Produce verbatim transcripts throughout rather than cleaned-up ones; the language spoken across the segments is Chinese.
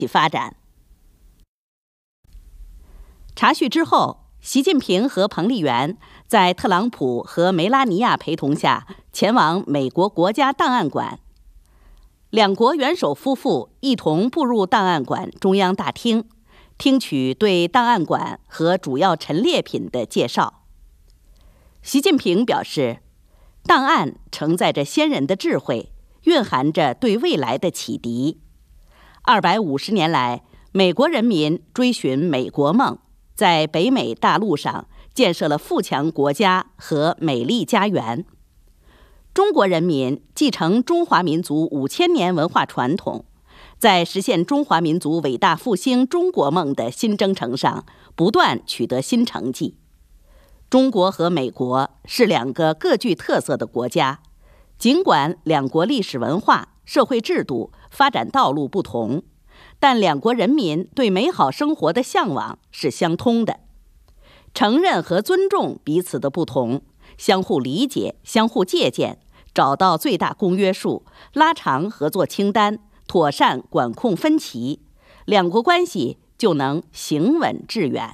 发展。查叙之后，习近平和彭丽媛在特朗普和梅拉尼亚陪同下前往美国国家档案馆。两国元首夫妇一同步入档案馆中央大厅，听取对档案馆和主要陈列品的介绍。习近平表示，档案承载着先人的智慧，蕴含着对未来的启迪。二百五十年来，美国人民追寻美国梦，在北美大陆上建设了富强国家和美丽家园。中国人民继承中华民族五千年文化传统，在实现中华民族伟大复兴中国梦的新征程上不断取得新成绩。中国和美国是两个各具特色的国家，尽管两国历史文化、社会制度、发展道路不同，但两国人民对美好生活的向往是相通的。承认和尊重彼此的不同，相互理解、相互借鉴，找到最大公约数，拉长合作清单，妥善管控分歧，两国关系就能行稳致远。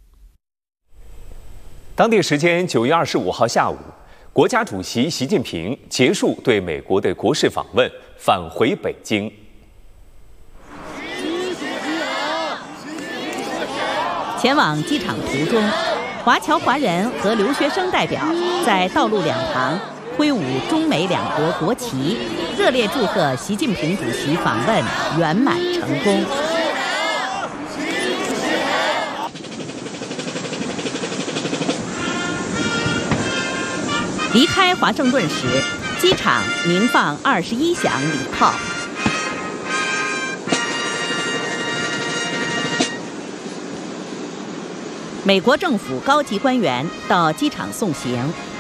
当地时间九月二十五号下午，国家主席习近平结束对美国的国事访问，返回北京。 前往机场途中，华侨华人和留学生代表在道路两旁挥舞中美两国国旗，热烈祝贺习近平主席访问圆满成功。离开华盛顿时，机场鸣放二十一响礼炮。美国政府高级官员到机场送行，